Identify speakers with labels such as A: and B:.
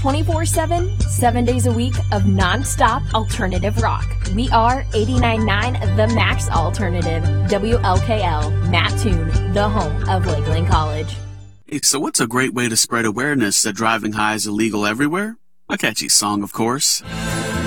A: 24/7, 7 days a week of non-stop alternative rock. We are 89.9 The Max Alternative, WLKL, Mattoon, the home of Lakeland College.
B: Hey, so what's a great way to spread awareness that driving high is illegal everywhere? A catchy song, of course.